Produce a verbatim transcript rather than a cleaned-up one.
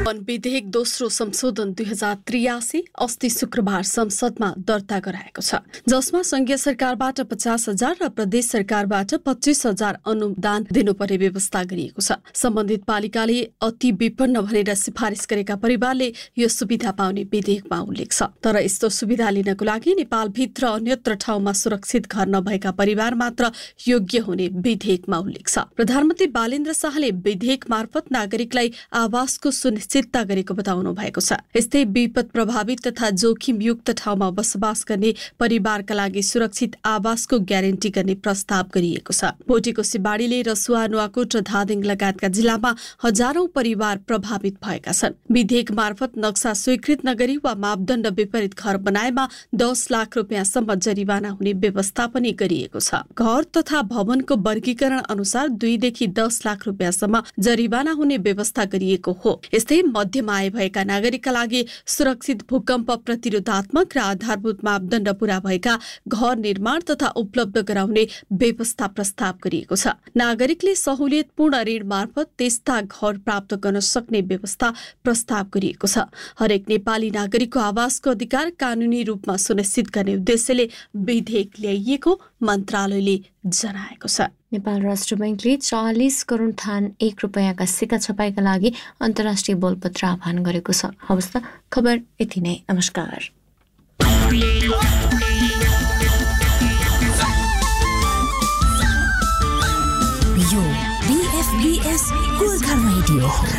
वन विधेयक दोस्रो संशोधन दुई हजार त्रियासी अस्ति शुक्रबार संसदमा दर्ता गराएको छ, जसमा संघीय सरकारबाट पचास हजार र प्रदेश सरकारबाट पच्चीस हजार अनुदान दिनुपर्ने व्यवस्था गरिएको छ। सम्बन्धित पालिकाले अति विपन्न भनेर सिफारिस गरेका परिवारले यो सुविधा पाउने विधेयकमा उल्लेख छ। तर यस्तो सुविधा लिनको लागि नेपालभित्र अन्यत्र ठाउँमा सुरक्षित घर नभएका परिवार मात्र योग्य हुने विधेयकमा उल्लेख छ। प्रधानमन्त्री बालेन्द्र शाहले विधेयक मार्फत नागरिकलाई आवासको सुनिश्चितता गरेको बताउनु भएको छ। यस्तै विपद प्रभावित तथा जोखिमयुक्त ठाउँमा बसोबास गर्ने परिवारका लागि सुरक्षित आवासको ग्यारेन्टी गर्ने प्रस्ताव गरिएको छ। भोटेको सिबाडीले रसुवा, नुवाकोट र धादिङ लगायतका जिल्लामा हजारौं परिवार प्रभावित भएका छन्। विधेयक मार्फत नक्सा स्वीकृत नगरी वा मापदण्ड विपरीत घर बनाएमा दस लाख रुपियाँसम्म जरिवाना हुने व्यवस्था पनि गरिएको छ। घर तथा भवनको वर्गीकरण अनुसार दुईदेखि दस लाख रुपियाँसम्म जरिवाना हुने व्यवस्था गरिएको हो। यस्तै मध्यम आय भएका नागरिकका लागि सुरक्षित भूकम्प प्रतिरोधात्मक र आधारभूत मापदण्ड पूरा भएका घर निर्माण तथा उपलब्ध गराउने व्यवस्था प्रस्ताव गरिएको छ। नागरिकले सहुलियतपूर्ण ऋण मार्फत त्यस्ता घर प्राप्त गर्न सक्ने व्यवस्था प्रस्ताव गरिएको छ। हरेक नेपाली नागरिकको आवासको अधिकार कानूनी रूपमा सुनिश्चित गर्ने उद्देश्यले विधेयक ल्याइएको मन्त्रालयले जनाएको छ। नेपाल राष्ट्र बैंकले चालीस करोड थान एक रुपियाँका सिक्का छपाईका लागि अन्तर्राष्ट्रिय बोलपत्र आह्वान गरेको छ। हवस् त, खबर यति नै। नमस्कार। यो बीएफबीएस गोर्खा रेडियो हो।